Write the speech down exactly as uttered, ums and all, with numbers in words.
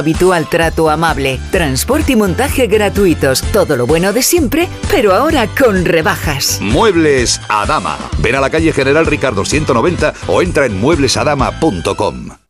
Habitual trato amable, transporte y montaje gratuitos, todo lo bueno de siempre, pero ahora con rebajas. Muebles Adama. Ven a la calle General Ricardo ciento noventa o entra en muebles adama punto com.